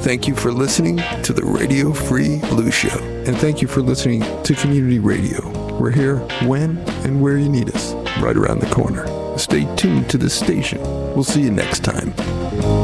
Thank you for listening to the Radio Free Lou Show. And thank you for listening to Community Radio. We're here when and where you need us, right around the corner. Stay tuned to this station. We'll see you next time.